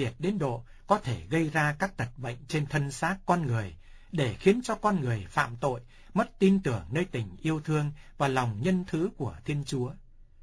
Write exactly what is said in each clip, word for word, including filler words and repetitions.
liệt đến độ có thể gây ra các tật bệnh trên thân xác con người, để khiến cho con người phạm tội, mất tin tưởng nơi tình yêu thương và lòng nhân thứ của Thiên Chúa.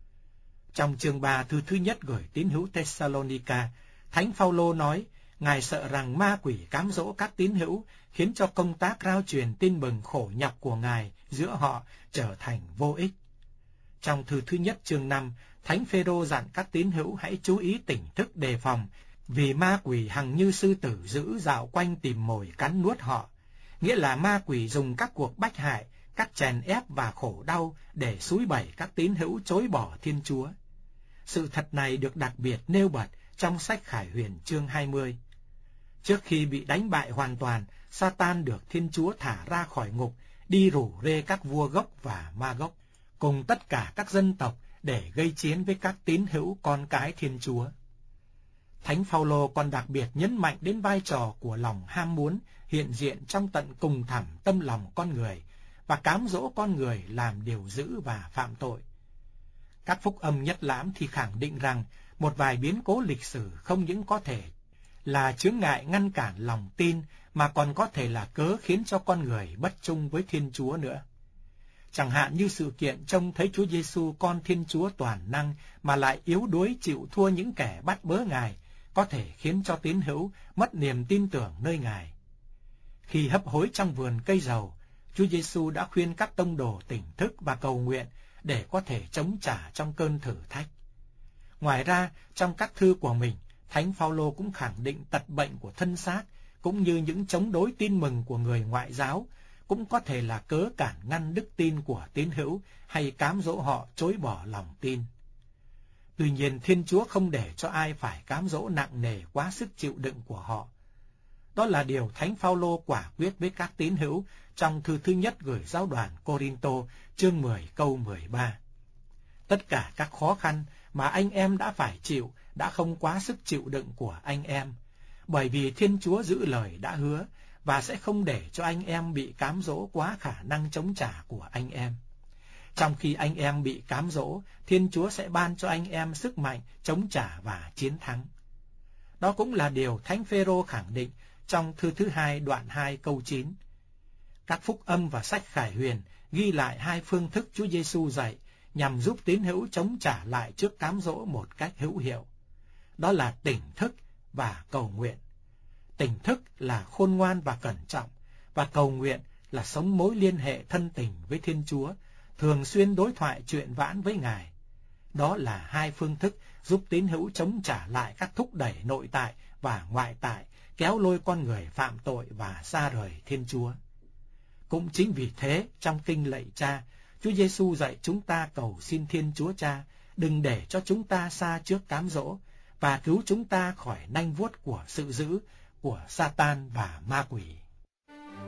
Trong chương ba thư thứ nhất gửi tín hữu Thessalonica, Thánh Phaolô nói, Ngài sợ rằng ma quỷ cám dỗ các tín hữu, khiến cho công tác rao truyền tin mừng khổ nhọc của Ngài giữa họ trở thành vô ích. Trong thư thứ nhất chương năm, Thánh Phêrô dặn các tín hữu hãy chú ý tỉnh thức đề phòng, vì ma quỷ hằng như sư tử dữ dạo quanh tìm mồi cắn nuốt họ, nghĩa là ma quỷ dùng các cuộc bách hại, các chèn ép và khổ đau để xúi bẩy các tín hữu chối bỏ Thiên Chúa. Sự thật này được đặc biệt nêu bật trong sách Khải Huyền chương hai mươi. Trước khi bị đánh bại hoàn toàn, Satan được Thiên Chúa thả ra khỏi ngục, đi rủ rê các vua Gốc và Ma Gốc, cùng tất cả các dân tộc để gây chiến với các tín hữu con cái Thiên Chúa. Thánh Phaolô còn đặc biệt nhấn mạnh đến vai trò của lòng ham muốn hiện diện trong tận cùng thẳm tâm lòng con người và cám dỗ con người làm điều dữ và phạm tội. Các phúc âm nhất lãm thì khẳng định rằng một vài biến cố lịch sử không những có thể là chướng ngại ngăn cản lòng tin mà còn có thể là cớ khiến cho con người bất trung với Thiên Chúa nữa. Chẳng hạn như sự kiện trông thấy Chúa Giêsu con Thiên Chúa toàn năng mà lại yếu đuối chịu thua những kẻ bắt bớ Ngài, có thể khiến cho tín hữu mất niềm tin tưởng nơi Ngài. Khi hấp hối trong vườn cây dầu, Chúa Giêsu đã khuyên các tông đồ tỉnh thức và cầu nguyện để có thể chống trả trong cơn thử thách. Ngoài ra, trong các thư của mình, Thánh Phaolô cũng khẳng định tật bệnh của thân xác, cũng như những chống đối tin mừng của người ngoại giáo, cũng có thể là cớ cản ngăn đức tin của tín hữu hay cám dỗ họ chối bỏ lòng tin. Tuy nhiên, Thiên Chúa không để cho ai phải cám dỗ nặng nề quá sức chịu đựng của họ. Đó là điều Thánh Phaolô quả quyết với các tín hữu trong thư thứ nhất gửi giáo đoàn Cô-rin-tô chương mười câu mười ba. Tất cả các khó khăn mà anh em đã phải chịu đã không quá sức chịu đựng của anh em, bởi vì Thiên Chúa giữ lời đã hứa và sẽ không để cho anh em bị cám dỗ quá khả năng chống trả của anh em. Trong khi anh em bị cám dỗ, Thiên Chúa sẽ ban cho anh em sức mạnh chống trả và chiến thắng. Đó cũng là điều Thánh Phêrô khẳng định trong thư thứ hai đoạn hai câu chín. Các phúc âm và sách Khải Huyền ghi lại hai phương thức Chúa Giêsu dạy nhằm giúp tín hữu chống trả lại trước cám dỗ một cách hữu hiệu. Đó là tỉnh thức và cầu nguyện. Tỉnh thức là khôn ngoan và cẩn trọng, và cầu nguyện là sống mối liên hệ thân tình với Thiên Chúa, thường xuyên đối thoại chuyện vãn với Ngài. Đó là hai phương thức giúp tín hữu chống trả lại các thúc đẩy nội tại và ngoại tại, kéo lôi con người phạm tội và xa rời Thiên Chúa. Cũng chính vì thế, trong kinh lạy Cha, Chúa Giêsu dạy chúng ta cầu xin Thiên Chúa Cha đừng để cho chúng ta xa trước cám dỗ và cứu chúng ta khỏi nanh vuốt của sự dữ của Satan và ma quỷ.